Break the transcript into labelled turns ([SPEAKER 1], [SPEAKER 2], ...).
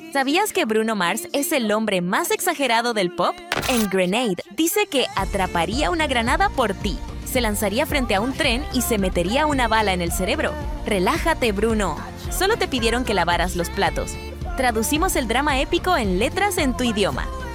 [SPEAKER 1] ¿Sabías que Bruno Mars es el hombre más exagerado del pop? En Grenade dice que atraparía una granada por ti, se lanzaría frente a un tren y se metería una bala en el cerebro. Relájate, Bruno. Solo te pidieron que lavaras los platos. Traducimos el drama épico en letras en tu idioma.